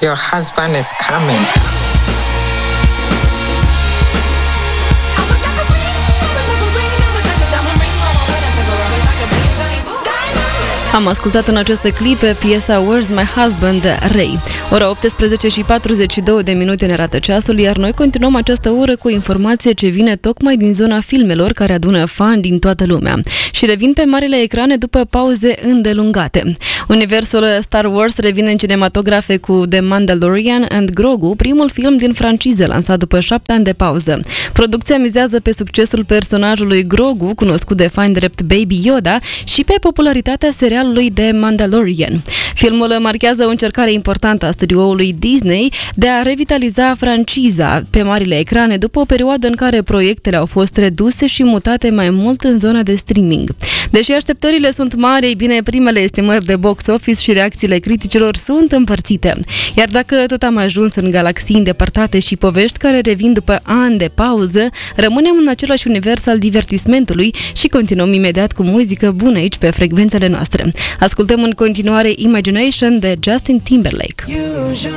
your husband is coming. Am ascultat în aceste clipe piesa Where's My Husband de Ray. Ora 18 și 42 de minute ne arată ceasul, iar noi continuăm această oră cu informație ce vine tocmai din zona filmelor care adună fani din toată lumea și revin pe marile ecrane după pauze îndelungate. Universul Star Wars revine în cinematografe cu The Mandalorian and Grogu, primul film din franciză lansat după 7 ani de pauză. Producția mizează pe succesul personajului Grogu, cunoscut de fani drept Baby Yoda, și pe popularitatea serialului The Mandalorian. Filmul marchează o încercare importantă a studioului Disney de a revitaliza franciza pe marile ecrane după o perioadă în care proiectele au fost reduse și mutate mai mult în zona de streaming. Deși așteptările sunt mari, ei bine, primele estimări de box office și reacțiile criticilor sunt împărțite. Iar dacă tot am ajuns în galaxii îndepărtate și povești care revin după ani de pauză, rămânem în același univers al divertismentului și continuăm imediat cu muzică bună aici pe frecvențele noastre. Ascultăm în continuare Imagination de Justin Timberlake.